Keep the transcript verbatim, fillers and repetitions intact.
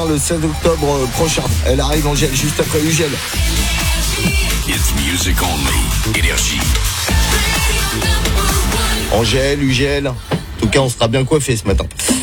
Saint-Valentin le seize octobre prochain. Elle arrive Angèle juste après Ugel. It's music only. Énergie. Angèle, Ugel. En tout cas, on sera bien coiffé ce matin.